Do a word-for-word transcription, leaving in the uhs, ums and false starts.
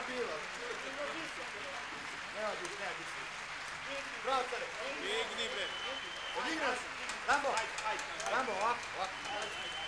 bilo. Nema biti, nema biti. Bravo, care. Digni, bre. Odigrao si. Rambo, Rambo, ovako, ovako.